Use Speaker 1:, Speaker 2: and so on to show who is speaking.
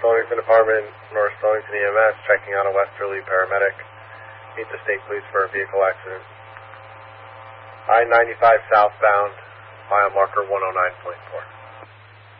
Speaker 1: Wilmington Department, North Wilmington EMS, checking on a westerly paramedic. Meet the state police for a vehicle accident. I-95 southbound, mile marker 109.4.